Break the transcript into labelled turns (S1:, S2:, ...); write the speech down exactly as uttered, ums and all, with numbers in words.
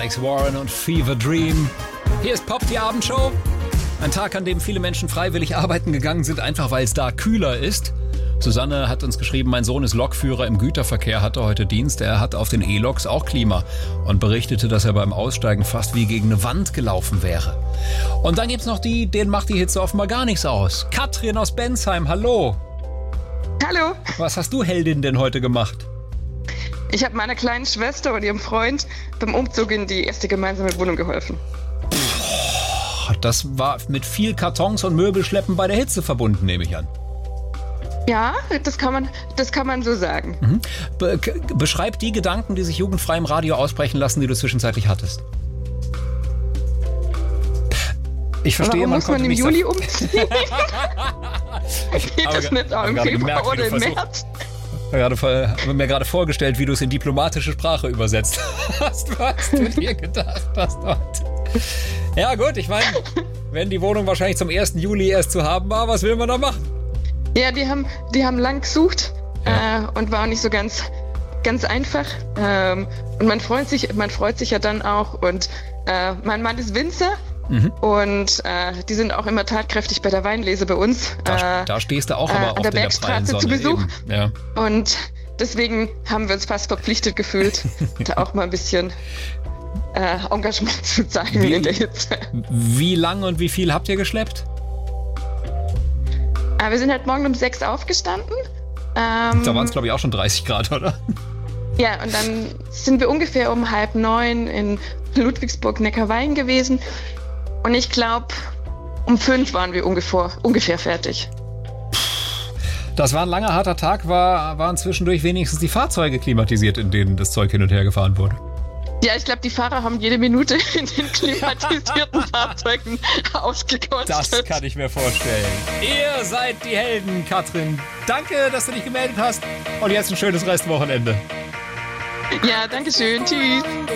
S1: Alex Warren und Fever Dream. Hier ist Pop, die Abendshow. Ein Tag, an dem viele Menschen freiwillig arbeiten gegangen sind, einfach weil es da kühler ist. Susanne hat uns geschrieben, mein Sohn ist Lokführer im Güterverkehr, hatte heute Dienst. Er hat auf den E-Loks auch Klima und berichtete, dass er beim Aussteigen fast wie gegen eine Wand gelaufen wäre. Und dann gibt's noch die, denen macht die Hitze offenbar gar nichts aus. Katrin aus Bensheim, hallo.
S2: Hallo.
S1: Was hast du, Heldin, denn heute gemacht?
S2: Ich habe meiner kleinen Schwester und ihrem Freund beim Umzug in die erste gemeinsame Wohnung geholfen.
S1: Das war mit viel Kartons und Möbelschleppen bei der Hitze verbunden, nehme ich an.
S2: Ja, das kann man, das kann man so sagen.
S1: Mhm. Be- k- beschreib die Gedanken, die sich jugendfrei im Radio aussprechen lassen, die du zwischenzeitlich hattest. Ich verstehe,
S2: Warum
S1: man
S2: muss man
S1: konnte
S2: im
S1: nicht
S2: Juli
S1: so-
S2: umziehen? Geht das nicht auch im Februar oder im März?
S1: Ich habe gerade, mir gerade vorgestellt, wie du es in diplomatische Sprache übersetzt hast, was du dir gedacht hast dort. Ja gut, ich meine, wenn die Wohnung wahrscheinlich zum ersten Juli erst zu haben war, was will man da machen?
S2: Ja, die haben, die haben lang gesucht
S1: Ja.
S2: äh, und war auch nicht so ganz, ganz einfach. Ähm, und man freut sich, man freut sich ja dann auch. Und äh, mein Mann ist Winzer.
S1: Mhm.
S2: Und äh, die sind auch immer tatkräftig bei der Weinlese bei uns.
S1: Da,
S2: Äh,
S1: da stehst du auch
S2: äh,
S1: aber
S2: an
S1: oft
S2: der
S1: in der prallen
S2: Bergstraße
S1: Sonne.
S2: zu Besuch.
S1: Eben. Ja.
S2: Und deswegen haben wir uns fast verpflichtet gefühlt, da auch mal ein bisschen äh, Engagement zu zeigen
S1: Wie-
S2: in der Hitze.
S1: Wie lang und wie viel habt ihr geschleppt?
S2: Aber wir sind halt morgen um sechs aufgestanden. Ähm,
S1: Da waren es, glaube ich, auch schon dreißig Grad, oder?
S2: ja, und dann sind wir ungefähr um halb neun in Ludwigsburg-Neckarwein gewesen. Und ich glaube, um fünf waren wir ungefähr, ungefähr fertig.
S1: Das war ein langer, harter Tag. War, waren zwischendurch wenigstens die Fahrzeuge klimatisiert, in denen das Zeug hin und her gefahren wurde?
S2: Ja, ich glaube, die Fahrer haben jede Minute in den klimatisierten Fahrzeugen ausgekostet.
S1: Das kann ich mir vorstellen. Ihr seid die Helden, Katrin. Danke, dass du dich gemeldet hast. Und jetzt ein schönes Restwochenende.
S2: Ja, danke schön. Tschüss.